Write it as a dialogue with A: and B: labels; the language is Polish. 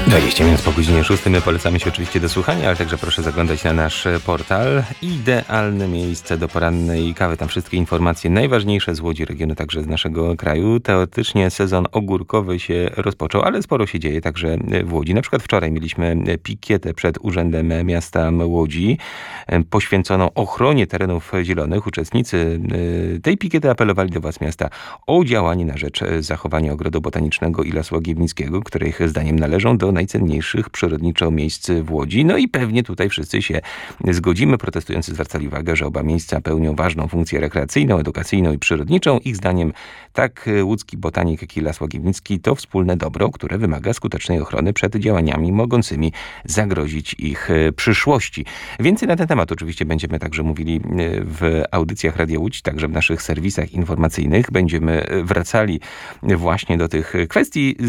A: 20 minut po godzinie 6. My polecamy się oczywiście do słuchania, ale także proszę zaglądać na nasz portal. Idealne miejsce do porannej kawy. Tam wszystkie informacje najważniejsze z Łodzi, regionu, także z naszego kraju. Teoretycznie sezon ogórkowy się rozpoczął, ale sporo się dzieje także w Łodzi. Na przykład wczoraj mieliśmy pikietę przed Urzędem Miasta Łodzi poświęconą ochronie terenów zielonych. Uczestnicy tej pikiety apelowali do władz miasta o działanie na rzecz zachowania ogrodu botanicznego i Lasu Łagiewnickiego, które ich zdaniem należą do najcenniejszych przyrodniczo miejsc w Łodzi. No i pewnie tutaj wszyscy się zgodzimy. Protestujący zwracali uwagę, że oba miejsca pełnią ważną funkcję rekreacyjną, edukacyjną i przyrodniczą. Ich zdaniem tak łódzki botanik, jak i Las Łagiewnicki to wspólne dobro, które wymaga skutecznej ochrony przed działaniami mogącymi zagrozić ich przyszłości. Więcej na ten temat oczywiście będziemy także mówili w audycjach Radia Łódź, także w naszych serwisach informacyjnych. Będziemy wracali właśnie do tych kwestii